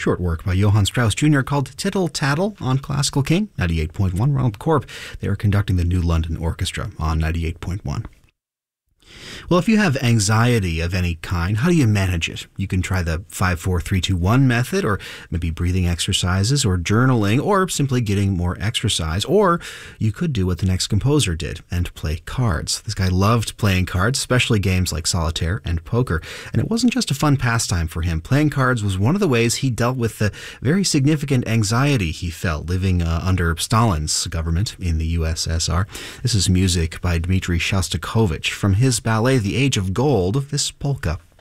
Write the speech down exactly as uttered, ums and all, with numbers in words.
short work by Johann Strauss Junior called Tittle Tattle on Classical King, ninety-eight point one. Ronald Corp, they are conducting the New London Orchestra on ninety-eight point one. Well, if you have anxiety of any kind, how do you manage it? You can try the five four three two one method, or maybe breathing exercises, or journaling, or simply getting more exercise. Or you could do what the next composer did and play cards. This guy loved playing cards, especially games like solitaire and poker. And it wasn't just a fun pastime for him. Playing cards was one of the ways he dealt with the very significant anxiety he felt living uh, under Stalin's government in the U S S R. This is music by Dmitri Shostakovich from his ballet The Age of Gold, this polka.